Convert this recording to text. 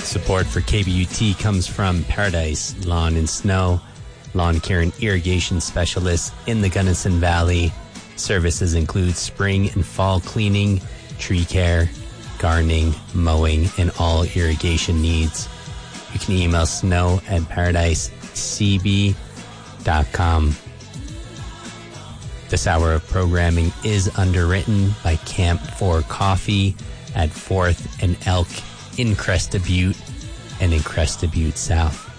Support for KBUT comes from Paradise Lawn and Snow, lawn care and irrigation specialists in the Gunnison Valley. Services include spring and fall cleaning, tree care, gardening, mowing, and all irrigation needs. You can email snow@paradisecb.com. This hour of programming is underwritten by Camp 4 Coffee at 4th and Elk in Crested Butte and in Crested Butte South.